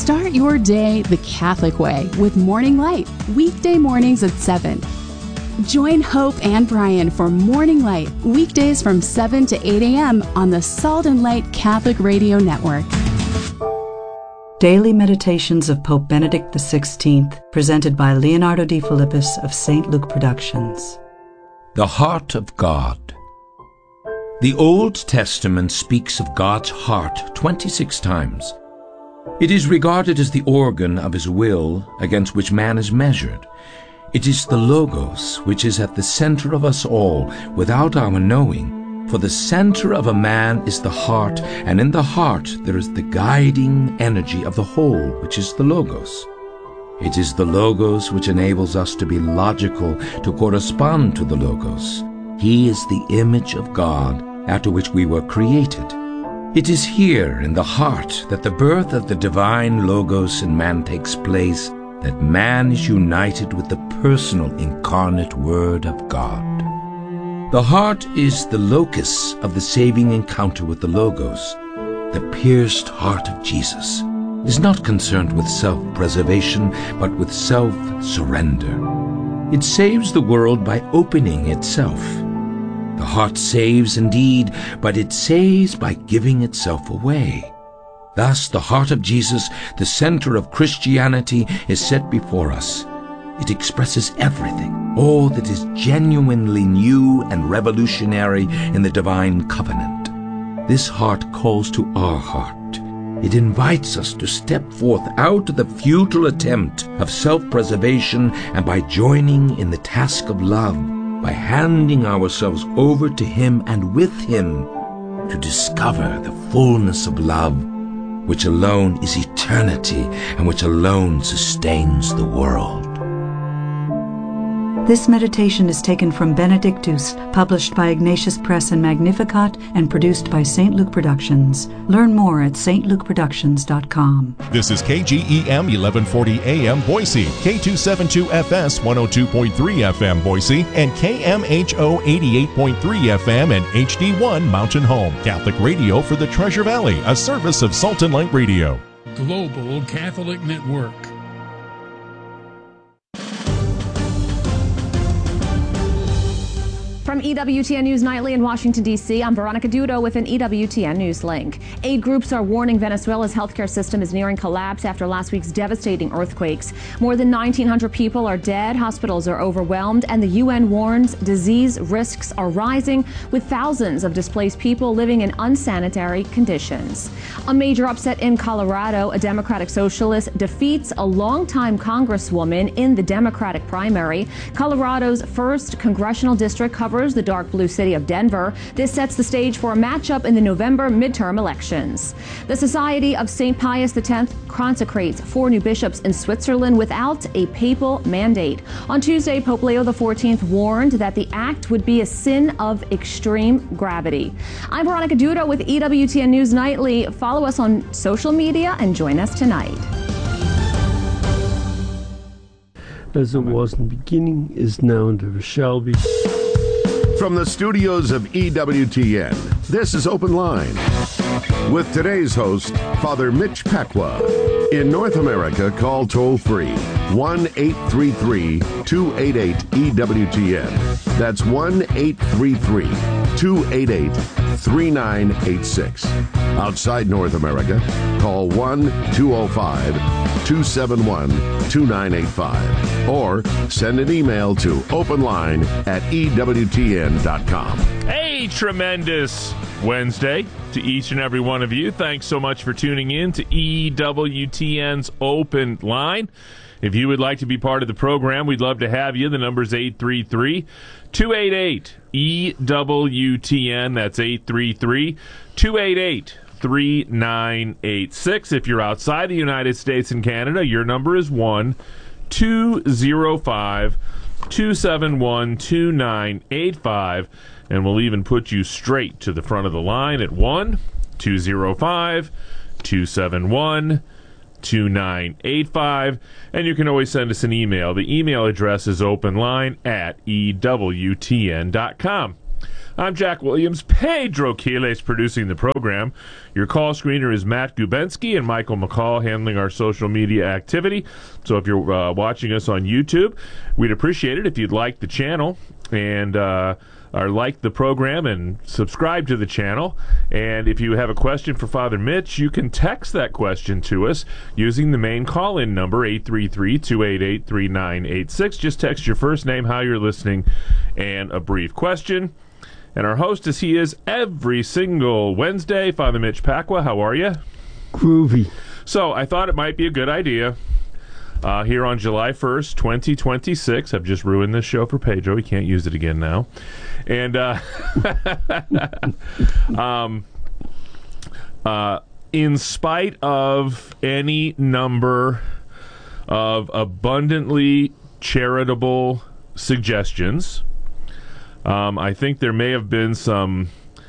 Start your day the Catholic way with Morning Light, weekday mornings at 7. Join Hope and Brian for Morning Light, weekdays from 7 to 8 a.m. on the Salt and Light Catholic Radio Network. Daily Meditations of Pope Benedict XVI, presented by Leonardo D. Philippus of St. Luke Productions. The Heart of God. The Old Testament speaks of God's heart 26 times. It is regarded as the organ of his will against which man is measured. It is the Logos which is at the center of us all without our knowing. For the center of a man is the heart, and in the heart there is the guiding energy of the whole, which is the Logos. It is the Logos which enables us to be logical, to correspond to the Logos. He is the image of God after which we were created. It is here in the heart that the birth of the divine Logos in man takes place, that man is united with the personal incarnate Word of God. The heart is the locus of the saving encounter with the Logos. The pierced heart of Jesus is not concerned with self-preservation, but with self-surrender. It saves the world by opening itself. The heart saves indeed, but it saves by giving itself away. Thus, the heart of Jesus, the center of Christianity, is set before us. It expresses everything, all that is genuinely new and revolutionary in the divine covenant. This heart calls to our heart. It invites us to step forth out of the futile attempt of self-preservation and by joining in the task of love, by handing ourselves over to Him and with Him to discover the fullness of love, which alone is eternity and which alone sustains the world. This meditation is taken from Benedictus, published by Ignatius Press and Magnificat, and produced by St. Luke Productions. Learn more at stlukeproductions.com. This is KGEM 1140 AM Boise, K272FS 102.3 FM Boise, and KMHO 88.3 FM and HD1 Mountain Home. Catholic radio for the Treasure Valley, a service of Salt and Light Radio. Global Catholic Network. From EWTN News Nightly in Washington, D.C., I'm Veronica Dudo with an EWTN News link. Aid groups are warning Venezuela's healthcare system is nearing collapse after last week's devastating earthquakes. More than 1,900 people are dead, hospitals are overwhelmed, and the UN warns disease risks are rising, with thousands of displaced people living in unsanitary conditions. A major upset in Colorado. A Democratic socialist defeats a longtime congresswoman in the Democratic primary. Colorado's first congressional district covers the dark blue city of Denver. This sets the stage for a matchup in the November midterm elections. The Society of St. Pius X consecrates 4 new bishops in Switzerland without a papal mandate. On Tuesday, Pope Leo XIV warned that the act would be a sin of extreme gravity. I'm Veronica Dudo with EWTN News Nightly. Follow us on social media and join us tonight. As it was in the beginning, is now, and ever shall be. From the studios of EWTN, this is Open Line with today's host, Father Mitch Pacwa. In North America, call toll-free 1-833-288-EWTN. That's 1-833-288-3986. Outside North America, call 1-205-271-2985 or send an email to openline@ewtn.com. Hey, tremendous Wednesday to each and every one of you. Thanks so much for tuning in to EWTN's Open Line. If you would like to be part of the program, we'd love to have you. The number is 833-288-EWTN. That's 833-288-3986. If you're outside the United States and Canada, your number is 1-205-271-2985. And we'll even put you straight to the front of the line at 1-205-271-2985. And you can always send us an email. The email address is openline@ewtn.com. I'm Jack Williams. Pedro Quiles producing the program. Your call screener is Matt Gubensky and Michael McCall handling our social media activity. So if you're watching us on YouTube, we'd appreciate it if you'd like the channel and or like the program and subscribe to the channel. And if you have a question for Father Mitch, you can text that question to us using the main call-in number, 833-288-3986. Just text your first name, how you're listening, and a brief question. And our host, as he is every single Wednesday, Father Mitch Pacwa. How are you? Groovy. So I thought it might be a good idea here on July 1st, 2026. I've just ruined this show for Pedro. He can't use it again now. And in spite of any number of abundantly charitable suggestions, I think there may have been some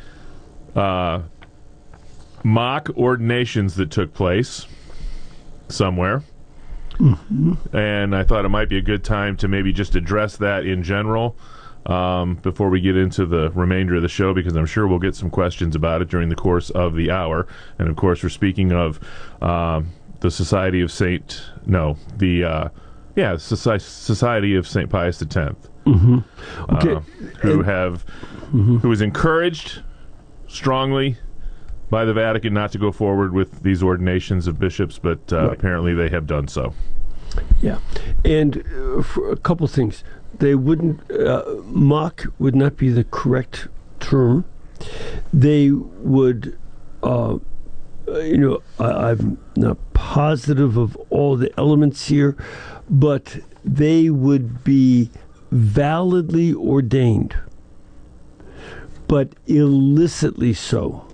mock ordinations that took place somewhere. Mm-hmm. And I thought it might be a good time to maybe just address that in general before we get into the remainder of the show, because I'm sure we'll get some questions about it during the course of the hour. And, of course, we're speaking of the Society of Society of St. Pius X. Mm-hmm. Okay. Who was encouraged strongly by the Vatican not to go forward with these ordinations of bishops, but apparently they have done so. Yeah, and for a couple things, they wouldn't mock would not be the correct term. They would, I'm not positive of all the elements here, but they would be validly ordained, but illicitly so.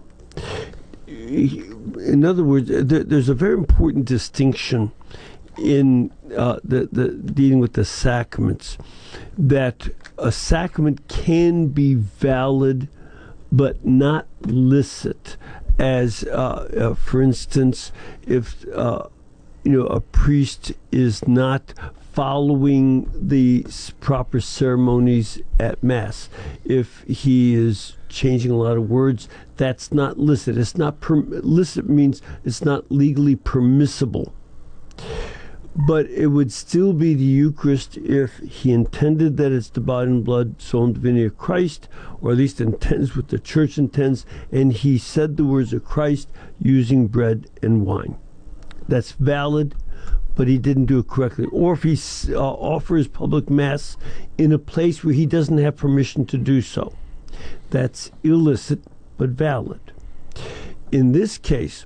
In other words, there's a very important distinction in the dealing with the sacraments, that a sacrament can be valid but not licit. As for instance, if a priest is not following the proper ceremonies at Mass, if he is changing a lot of words, that's not licit. It's not licit means it's not legally permissible. But it would still be the Eucharist if he intended that it's the body and blood, soul, and divinity of Christ, or at least intends what the Church intends, and he said the words of Christ using bread and wine. That's valid, but he didn't do it correctly. Or if he offers public Mass in a place where he doesn't have permission to do so. That's illicit, but valid. In this case,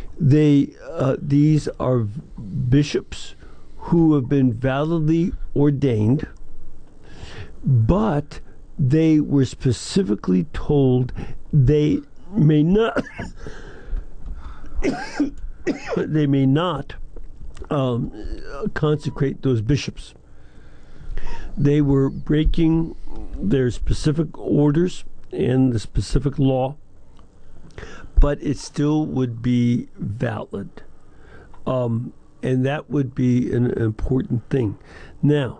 these are bishops who have been validly ordained, but they were specifically told they may not consecrate those bishops. They were breaking their specific orders and the specific law, but it still would be valid. And that would be an important thing. Now,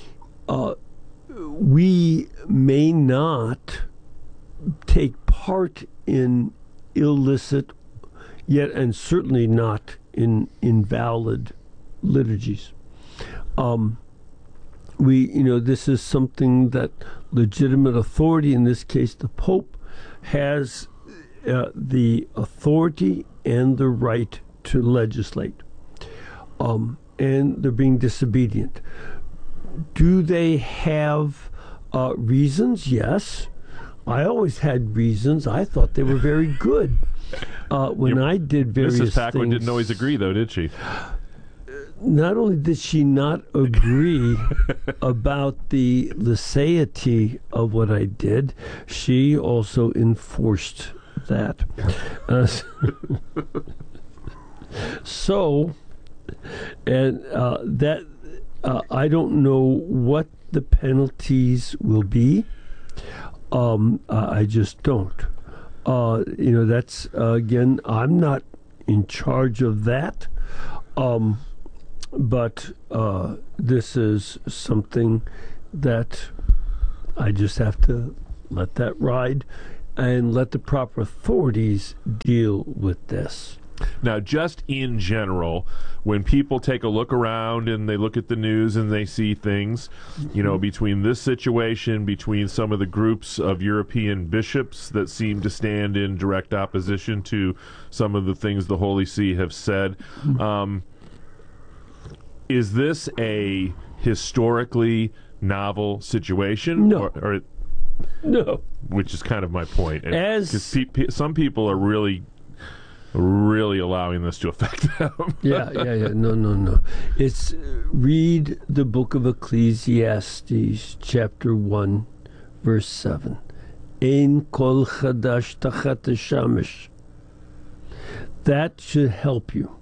we may not take part in illicit, yet and certainly not in invalid liturgies. This is something that legitimate authority, in this case the Pope, has the authority and the right to legislate. And they're being disobedient. Do they have reasons? Yes. I always had reasons. I thought they were very good when I did various things. Mrs. Packwood didn't always agree, though, did she? Not only did she not agree about the laicity of what I did, she also enforced that. I don't know what the penalties will be. I just don't. That's again, I'm not in charge of that. But this is something that I just have to let that ride, and let the proper authorities deal with this. Now, just in general, when people take a look around and they look at the news and they see things, between this situation, between some of the groups of European bishops that seem to stand in direct opposition to some of the things the Holy See have said, is this a historically novel situation? No. No. Which is kind of my point. As some people are really allowing this to affect them. Yeah. No. It's read the book of Ecclesiastes, chapter 1, verse 7. Ein kol chadash tachat hashamish. That should help you.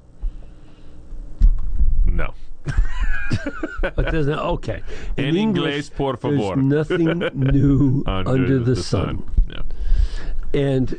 No. But there's no, okay. In English, por favor. There's nothing new under the sun. Yeah. And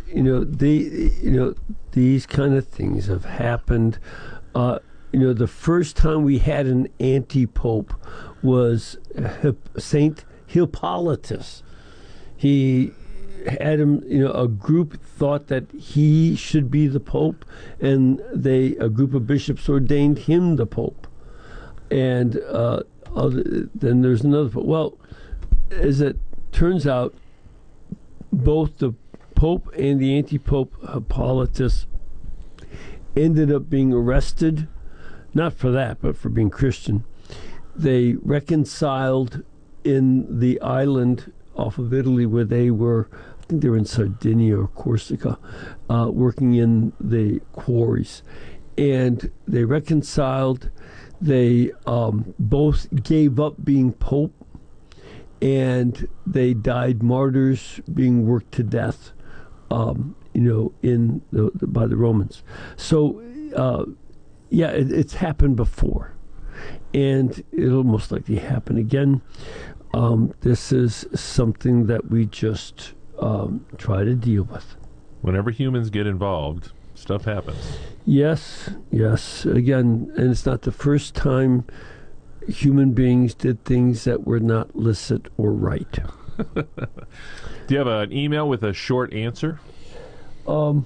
these kind of things have happened. The first time we had an anti-pope was Saint Hippolytus. He had him. A group thought that he should be the pope, and a group of bishops ordained him the pope. And then there's another pope. Well, as it turns out, both the Pope and the anti-pope Hippolytus ended up being arrested, not for that, but for being Christian. They reconciled in the island off of Italy where they were, I think they were in Sardinia or Corsica, working in the quarries. And they reconciled. They both gave up being pope, and they died martyrs, being worked to death. By the Romans. So, it's happened before, and it'll most likely happen again. This is something that we just try to deal with. Whenever humans get involved, stuff happens. Yes. Again, and it's not the first time human beings did things that were not licit or right. Do you have an email with a short answer? Well,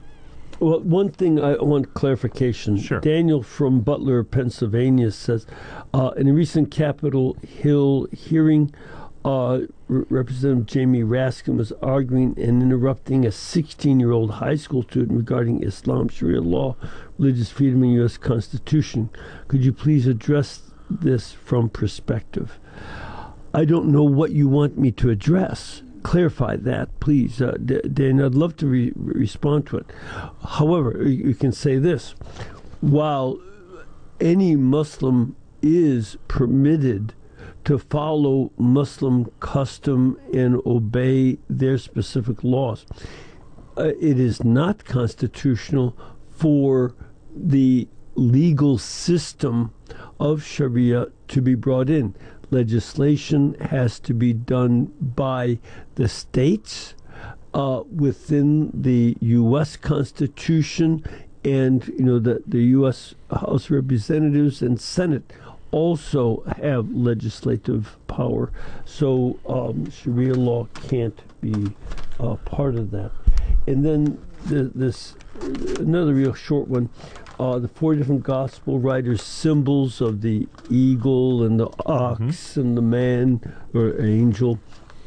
one thing I want clarification. Sure. Daniel from Butler, Pennsylvania says, in a recent Capitol Hill hearing, Representative Jamie Raskin was arguing and interrupting a 16-year-old high school student regarding Islam, Sharia law, religious freedom, and U.S. Constitution. Could you please address this from perspective? I don't know what you want me to address. Clarify that, please. Dan, I'd love to respond to it. However, you can say this. While any Muslim is permitted to follow Muslim custom and obey their specific laws, it is not constitutional for the legal system of Sharia to be brought in. Legislation has to be done by the states within the U.S. Constitution, and the U.S. House of Representatives and Senate also have legislative power. So Sharia law can't be part of that. And then this another real short one. The four different gospel writers' symbols of the eagle and the ox and the man or angel.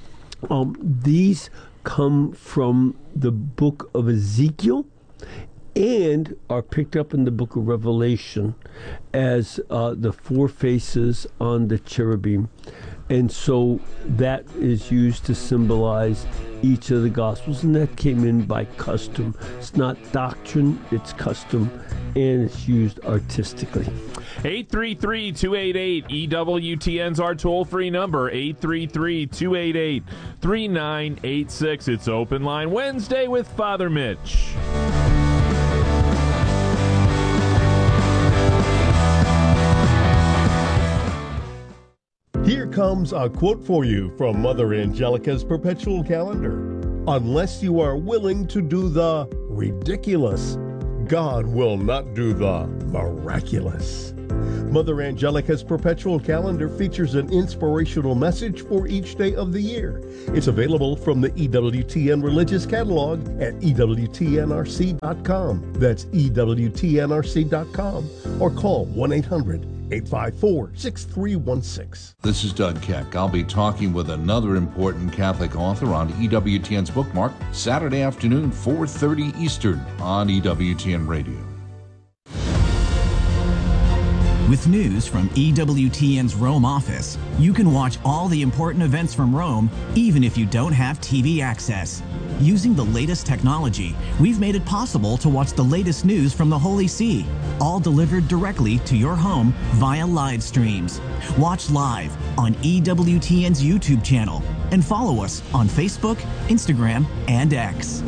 These come from the book of Ezekiel and are picked up in the book of Revelation as the four faces on the cherubim. And so that is used to symbolize each of the Gospels, and that came in by custom. It's not doctrine, it's custom, and it's used artistically. 833-288-EWTN's our toll-free number, 833-288-3986. It's Open Line Wednesday with Father Mitch. Here comes a quote for you from Mother Angelica's Perpetual Calendar. Unless you are willing to do the ridiculous, God will not do the miraculous. Mother Angelica's perpetual calendar features an inspirational message for each day of the year. It's available from the EWTN Religious Catalog at EWTNRC.com. That's EWTNRC.com. Or call 1-800-854-6316. This is Doug Keck. I'll be talking with another important Catholic author on EWTN's Bookmark Saturday afternoon, 4:30 Eastern on EWTN Radio. With news from EWTN's Rome office, you can watch all the important events from Rome, even if you don't have TV access. Using the latest technology, we've made it possible to watch the latest news from the Holy See, all delivered directly to your home via live streams. Watch live on EWTN's YouTube channel and follow us on Facebook, Instagram, and X.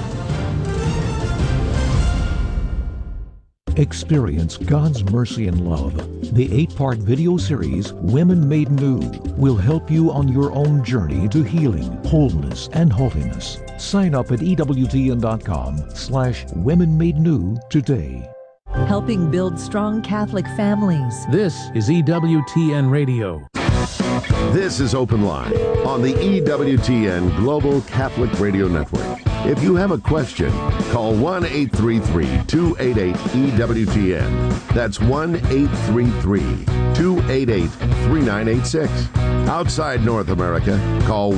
Experience God's mercy and love. The 8-part video series, Women Made New, will help you on your own journey to healing, wholeness, and holiness. Sign up at EWTN.com/WomenMadeNew today. Helping build strong Catholic families. This is EWTN Radio. This is Open Line on the EWTN Global Catholic Radio Network. If you have a question, call 1-833-288-EWTN. That's 1-833-288-3986. Outside North America, call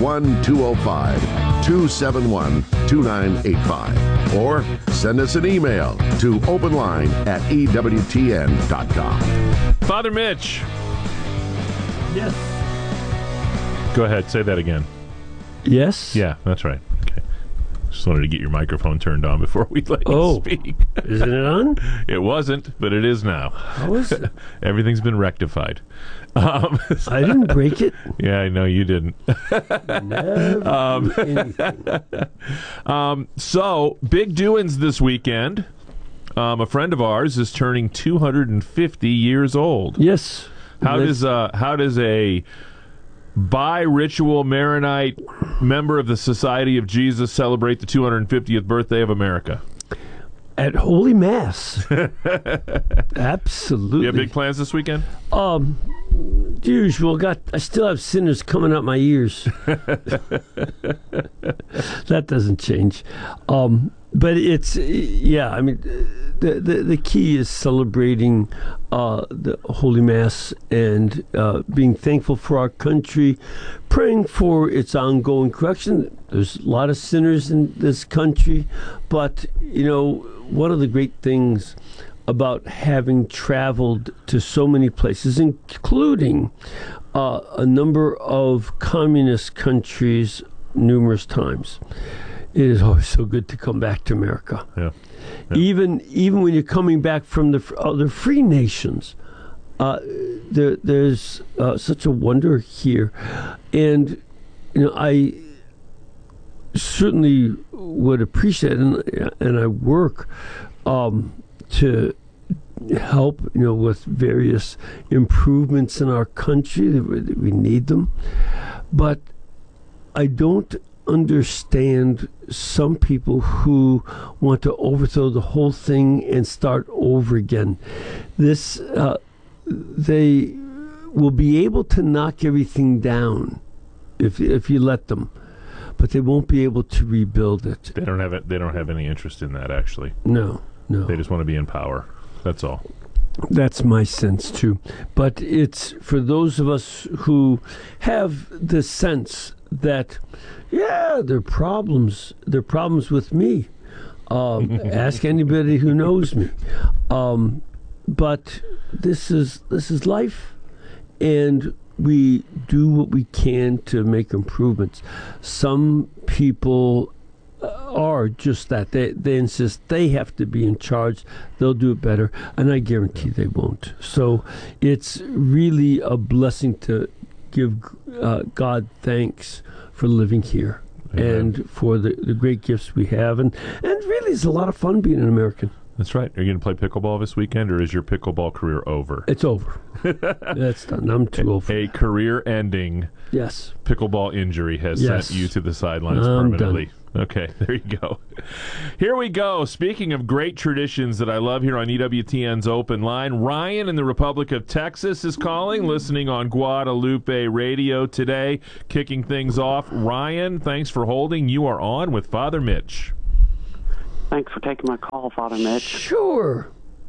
1-205-271-2985. Or send us an email to openline@EWTN.com. Father Mitch. Yes. Go ahead, say that again. Yes? Yeah, that's right. Okay. Just wanted to get your microphone turned on before we let you speak. Isn't it on? It wasn't, but it is now. How is it? Everything's been rectified. I didn't break it. Yeah, I know you didn't. Never anything. So, big doings this weekend. A friend of ours is turning 250 years old. Yes. How does a bi-ritual Maronite member of the Society of Jesus celebrate the 250th birthday of America? At Holy Mass. Absolutely. You have big plans this weekend? Usual. I still have sinners coming out my ears. That doesn't change. But it's, yeah, I mean, the key is celebrating the Holy Mass and being thankful for our country, praying for its ongoing correction. There's a lot of sinners in this country, but, you know, one of the great things about having traveled to so many places, including a number of communist countries numerous times, it is always so good to come back to America. Yeah. Even when you're coming back from the other free nations, there's such a wonder here, and you know, I certainly would appreciate it, and I work to help, you know, with various improvements in our country. We need them, but I don't understand some people who want to overthrow the whole thing and start over again. They will be able to knock everything down if you let them, but they won't be able to rebuild it. They don't have any interest in that, actually. No. They just want to be in power. That's all. That's my sense too. But it's for those of us who have the sense that, yeah, there are problems with me. Ask anybody who knows me. But this is life, and we do what we can to make improvements. Some people are just that. They insist they have to be in charge. They'll do it better, and I guarantee they won't. So it's really a blessing to give God thanks for living here. Amen. And for the great gifts we have. And really, it's a lot of fun being an American. That's right. Are you going to play pickleball this weekend, or is your pickleball career over? It's over. That's done. I'm too old for a career-ending pickleball injury has sent you to the sidelines permanently. Done. Okay, there you go. Here we go. Speaking of great traditions that I love here on EWTN's Open Line, Ryan in the Republic of Texas is calling, listening on Guadalupe Radio today, kicking things off. Ryan, thanks for holding. You are on with Father Mitch. Thanks for taking my call, Father Mitch. Sure.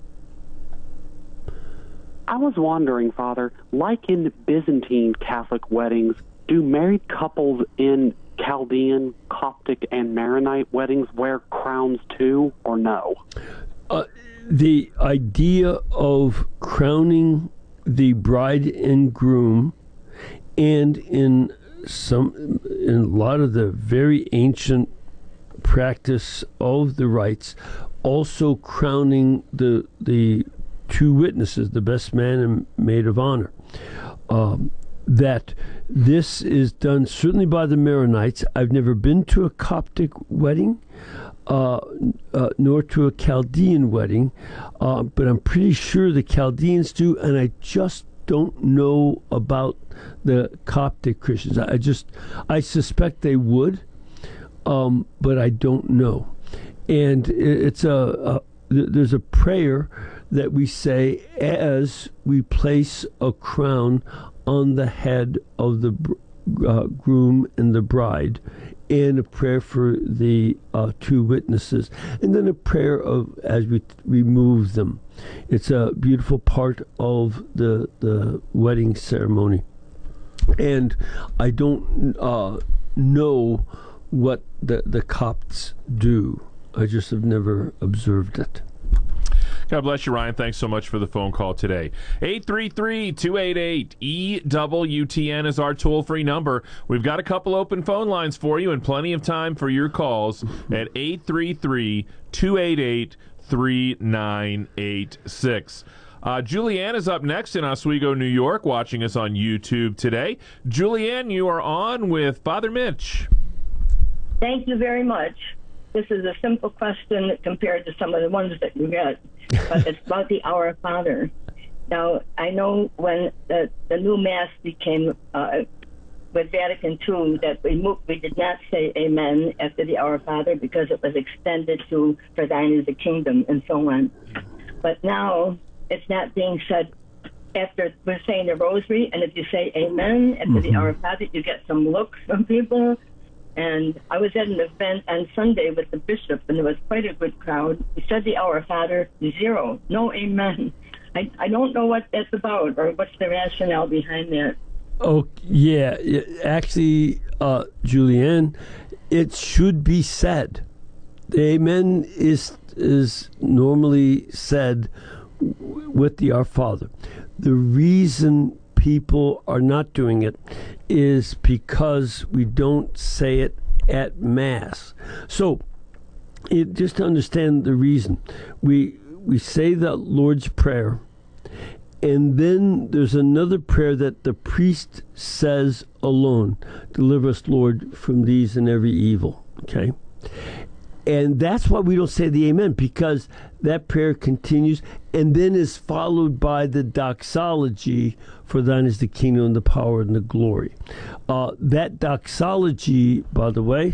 I was wondering, Father, like in Byzantine Catholic weddings, do married couples in Chaldean, Coptic, and Maronite weddings wear crowns too, or no? The idea of crowning the bride and groom, and in a lot of the very ancient practice of the rites, also crowning the two witnesses, the best man and maid of honor. That this is done certainly by the Maronites. I've never been to a Coptic wedding, nor to a Chaldean wedding, but I'm pretty sure the Chaldeans do, and I just don't know about the Coptic Christians. I suspect they would, but I don't know. And it's there's a prayer that we say as we place a crown on the head of the groom and the bride, and a prayer for the two witnesses, and then a prayer of as we remove them. It's a beautiful part of the wedding ceremony, and I don't know what the Copts do. I just have never observed it. God bless you, Ryan. Thanks so much for the phone call today. 833-288-EWTN is our toll-free number. We've got a couple open phone lines for you and plenty of time for your calls at 833-288-3986. Julianne is up next in Oswego, New York, watching us on YouTube today. Julianne, you are on with Father Mitch. Thank you very much. This is a simple question compared to some of the ones that you get, but it's about the Our Father. Now, I know when the new Mass became with Vatican II that we did not say Amen after the Our Father because it was extended to For Thine is the Kingdom and so on. But now it's not being said after we're saying the Rosary, and if you say Amen after the Our Father, you get some looks from people. And I was at an event on Sunday with the bishop, and there was quite a good crowd. He said the Our Father, 0, no Amen. I don't know what that's about or what's the rationale behind that. Oh, yeah. Actually, Julianne, it should be said. The Amen is normally said with the Our Father. The reason people are not doing it is because we don't say it at Mass. So, just to understand the reason, we say the Lord's Prayer, and then there's another prayer that the priest says alone. Deliver us, Lord, from these and every evil. Okay? And that's why we don't say the Amen, because that prayer continues and then is followed by the doxology, for thine is the kingdom and the power and the glory. That doxology, by the way,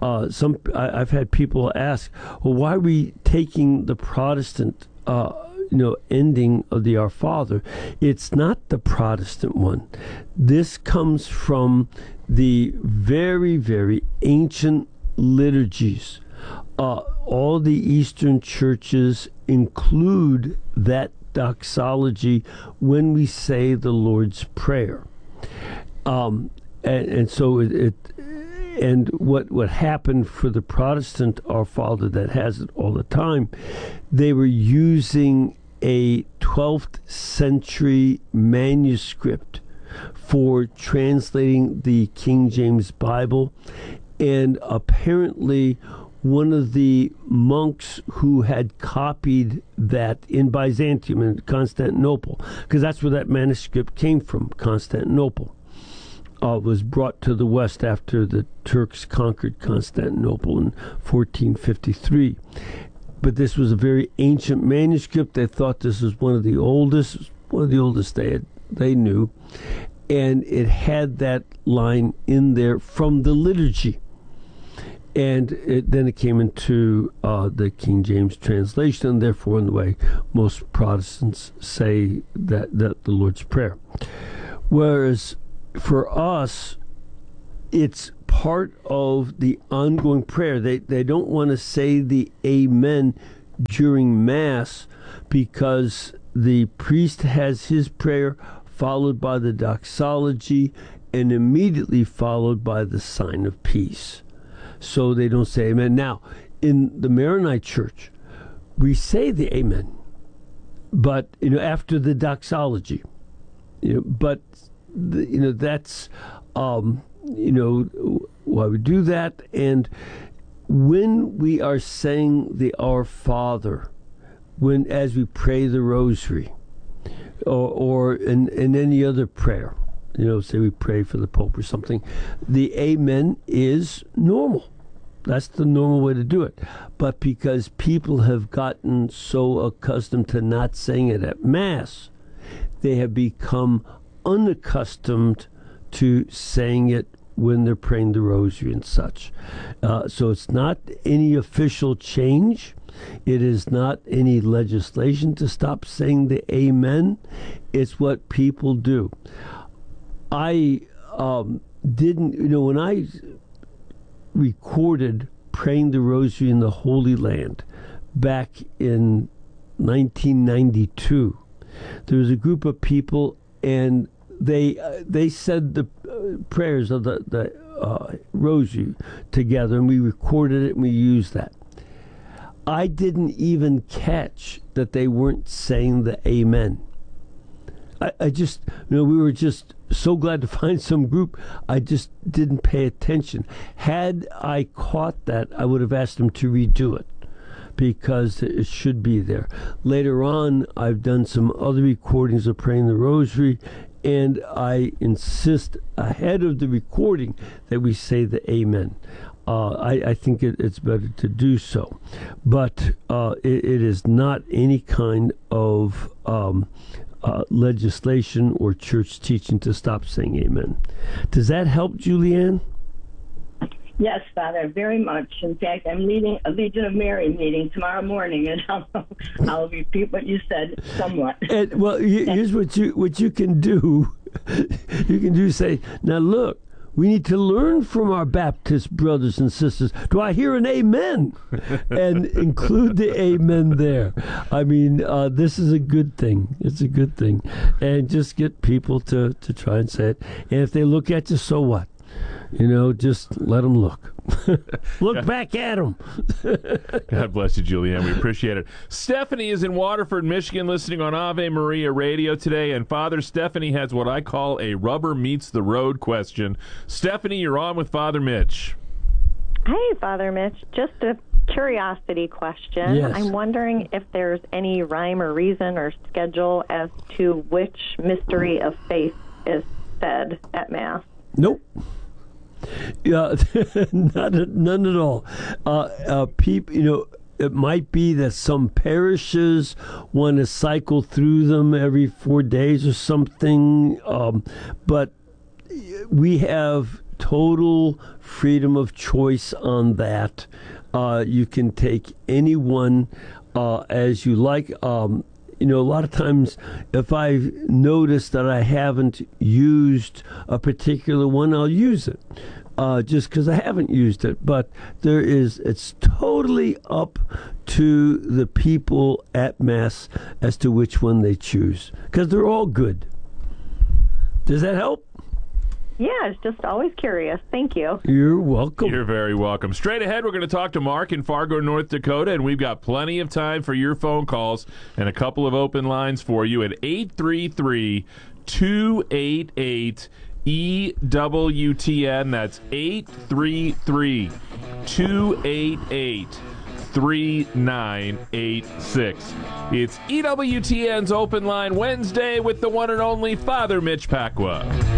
I've had people ask, well, why are we taking the Protestant ending of the Our Father? It's not the Protestant one. This comes from the very, very ancient liturgies. All the Eastern churches include that doxology when we say the Lord's Prayer. And so and what happened for the Protestant Our Father that has it all the time, they were using a 12th century manuscript for translating the King James Bible, and apparently one of the monks who had copied that in Byzantium, in Constantinople, because that's where that manuscript came from, Constantinople, was brought to the West after the Turks conquered Constantinople in 1453. But this was a very ancient manuscript. They thought this was one of the oldest they knew, and it had that line in there from the liturgy. And then it came into the King James translation, and therefore in the way most Protestants say that the Lord's Prayer. Whereas for us, it's part of the ongoing prayer. They don't want to say the Amen during Mass because the priest has his prayer followed by the doxology and immediately followed by the sign of peace. So they don't say Amen. Now, in the Maronite Church, we say the Amen, but after the doxology. But that's why we do that. And when we are saying the Our Father, as we pray the Rosary, or in any other prayer, say we pray for the Pope or something, the Amen is normal. That's the normal way to do it. But because people have gotten so accustomed to not saying it at Mass, they have become unaccustomed to saying it when they're praying the Rosary and such. So it's not any official change. It is not any legislation to stop saying the Amen. It's what people do. I didn't, when I recorded praying the Rosary in the Holy Land back in 1992, there was a group of people, and they said the prayers of the Rosary together, and we recorded it and we used that. I didn't even catch that they weren't saying the Amen. I just, we were just so glad to find some group. I just didn't pay attention. Had I caught that, I would have asked them to redo it, because it should be there. Later on, I've done some other recordings of praying the Rosary, and I insist ahead of the recording that we say the Amen. I think it's better to do so. But it is not any kind of legislation or church teaching to stop saying Amen. Does that help, Julianne? Yes, Father, very much. In fact, I'm leading a Legion of Mary meeting tomorrow morning, and I'll repeat what you said somewhat. Well, here's what you can do. You can do say, now look, we need to learn from our Baptist brothers and sisters. Do I hear an amen? And include the amen there. I mean, this is a good thing. It's a good thing. And just get people to try and say it. And if they look at you, so what? Just let them look. Look back at them. God bless you, Julianne. We appreciate it. Stephanie is in Waterford, Michigan, listening on Ave Maria Radio today. And Father, Stephanie has what I call a rubber meets the road question. Stephanie, you're on with Father Mitch. Hey, Father Mitch. Just a curiosity question. Yes. I'm wondering if there's any rhyme or reason or schedule as to which mystery of faith is said at Mass. Nope. Yeah, none at all. People, it might be that some parishes want to cycle through them every 4 days or something, but we have total freedom of choice on that. You can take any one as you like. A lot of times, if I've noticed that I haven't used a particular one, I'll use it, just because I haven't used it. But it's totally up to the people at Mass as to which one they choose, because they're all good. Does that help? Yeah, it's just always curious. Thank you. You're welcome. You're very welcome. Straight ahead, we're going to talk to Mark in Fargo, North Dakota, and we've got plenty of time for your phone calls and a couple of open lines for you at 833-288-EWTN. That's 833-288-3986. It's EWTN's Open Line Wednesday with the one and only Father Mitch Pacwa.